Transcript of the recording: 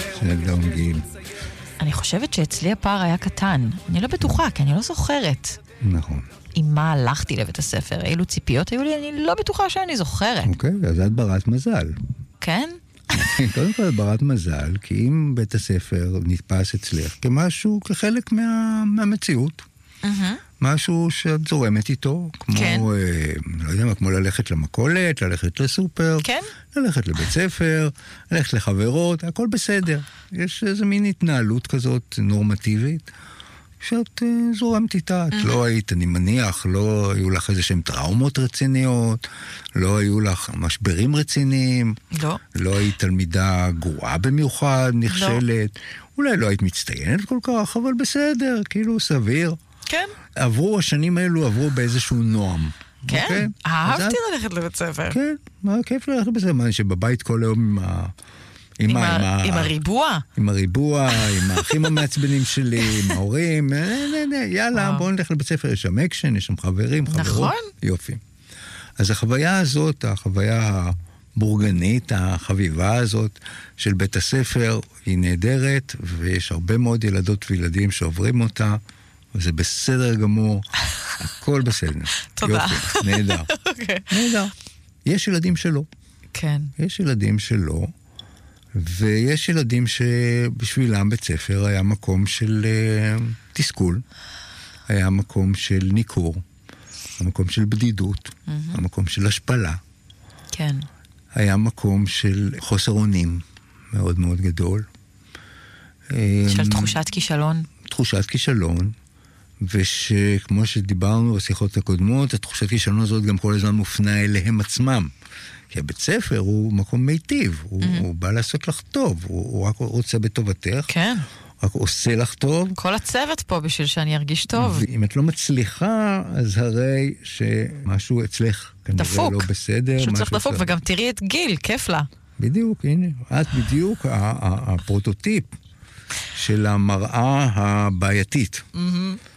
שני גאון גיל. אני חושבת שאצלי הפער היה קטן. אני לא בטוחה, כי אני לא זוכרת. נכון. עם מה הלכתי לבית הספר, אילו ציפיות היו לי, אני לא בטוחה שאני זוכרת. אוקיי, אז את ברת מזל. כן? קודם כל ברת מזל, כי אם בית הספר נתפס אצלך כמשהו, כחלק מהמציאות. משהו שאת זורמת איתו, כמו, כן. לא יודע מה, כמו ללכת למכולת, ללכת לסופר, כן. ללכת לבית ספר, ללכת לחברות, הכל בסדר. יש איזו מין התנהלות כזאת נורמטיבית, שאת זורמת איתה. את לא היית, אני מניח, לא היו לך איזה שהם טראומות רציניות, לא היו לך משברים רציניים, לא. לא היית תלמידה גרועה במיוחד, נכשלת, אולי לא היית מצטיינת כל כך, אבל בסדר, כאילו סביר. כן. עברו השנים האלו, עברו באיזשהו נועם. כן, אוקיי? אהבתי ללכת לבית ספר. כן, מה כיף ללכת לבית ספר, שבבית כל היום עם הריבוע. עם הריבוע, עם האחים המעצבנים שלי, עם ההורים, יאללה, בואו נלך לבית ספר, יש שם אקשן, יש שם חברים, חברות. נכון. יופי. אז החוויה הזאת, החוויה הבורגנית, החביבה הזאת של בית הספר, היא נהדרת, ויש הרבה מאוד ילדות וילדים שעוברים אותה, וזה בסדר גמור, הכל בסדר. תודה. יופי, נהדר. נהדר. יש ילדים שלא. כן. יש ילדים שלא, ויש ילדים שבשבילם בית ספר היה מקום של תסכול, היה מקום של ניכור, המקום של בדידות, המקום של השפלה. כן. היה מקום של חוסר אונים מאוד מאוד גדול. של תחושת כישלון. תחושת כישלון, ושכמו שדיברנו בשיחות הקודמות, התחושת כישלון הזאת גם כל הזמן מופנה אליהם עצמם. כי הבית ספר הוא מקום מיטיב, הוא בא לעשות לך טוב, הוא רק רוצה בטובתך. כן. רק עושה לך טוב. כל הצוות פה בשביל שאני ארגיש טוב. ואם את לא מצליחה, אז הרי שמשהו אצלך כנראה לא בסדר. משהו צריך דפוק, וגם תראי את גיל, כיף לה. בדיוק, הנה. את בדיוק הפרוטוטיפ של המראה הבעייתית.